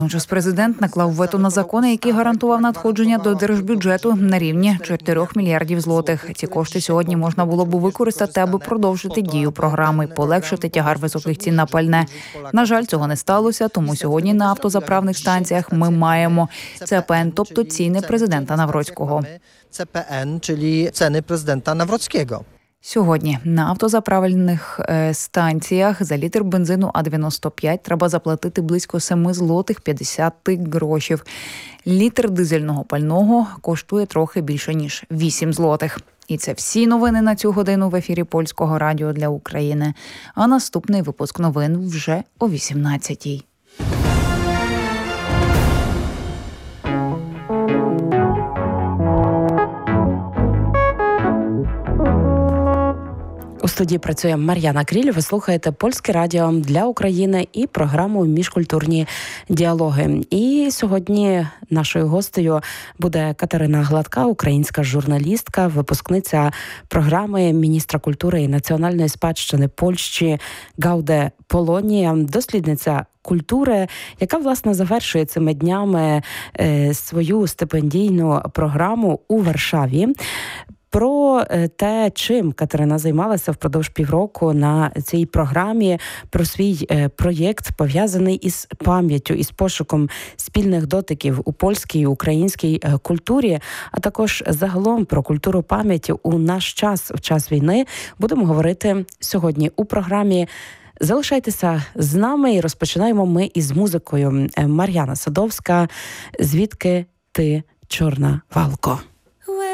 Водночас президент наклав вето на закони, який гарантував надходження до держбюджету на рівні 4 мільярдів злотих. Ці кошти сьогодні можна було б використати, аби продовжити дію програми, полегшити тягар високих цін на пальне. На жаль, цього не сталося, тому сьогодні на автозаправних станціях ми маємо ЦПН, тобто ціни президента Навроцького. CPN, czyli ceny prezydenta Nawrockiego. Сьогодні на автозаправельних станціях за літр бензину А95 треба заплатити близько 7 злотих 50 грошів. Літр дизельного пального коштує трохи більше, ніж 8 злотих. І це всі новини на цю годину в ефірі Польського радіо для України. А наступний випуск новин вже о 18-й. У студії працює Мар'яна Кріль. Ви слухаєте Польське радіо для України і програму «Міжкультурні діалоги». І сьогодні нашою гостею буде Катерина Гладка, українська журналістка, випускниця програми міністра культури і національної спадщини Польщі Гауде Полонія, дослідниця культури, яка, власне, завершує цими днями свою стипендійну програму у Варшаві. Про те, чим Катерина займалася впродовж півроку на цій програмі, про свій проєкт, пов'язаний із пам'яттю, із пошуком спільних дотиків у польській і українській культурі, а також загалом про культуру пам'яті у наш час, в час війни, будемо говорити сьогодні у програмі. Залишайтеся з нами і розпочинаємо ми із музикою. Мар'яна Садовська, «Звідки ти, чорна валко».